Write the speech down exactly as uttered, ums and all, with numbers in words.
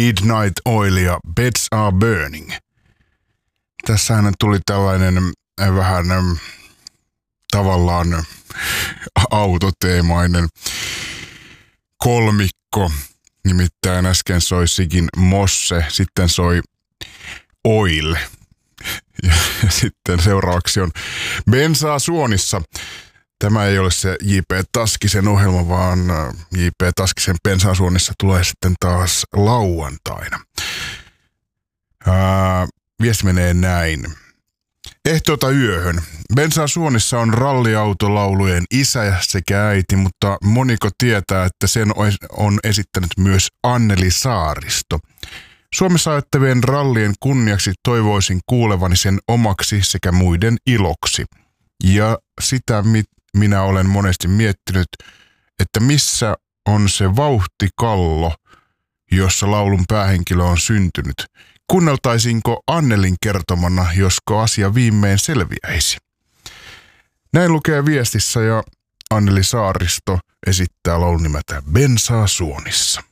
Midnight Oil ja Beds Are Burning. Tässähän tuli tällainen äh, vähän äh, tavallaan äh, autoteemainen kolmikko. Nimittäin äsken soi Sigin Mosse, sitten soi Oil. Ja, ja sitten seuraavaksi on Bensaa suonissa. Tämä ei ole se J P Taskisen ohjelma, vaan J P Taskisen Bensaa suonissa tulee sitten taas lauantaina. Ää, viesti menee näin. Ehtoota yöhön. Bensaa suonissa on ralliautolaulujen isä sekä äiti, mutta moniko tietää, että sen on esittänyt myös Anneli Saaristo. Suomessa ajattavien rallien kunniaksi toivoisin kuulevani sen omaksi sekä muiden iloksi. Ja sitä mit, minä olen monesti miettinyt, että missä on se vauhtikallo, jossa laulun päähenkilö on syntynyt. Kuunneltaisinko Annelin kertomana, josko asia viimein selviäisi? Näin lukee viestissä ja Anneli Saaristo esittää laulun nimeltä Bensaa suonissa.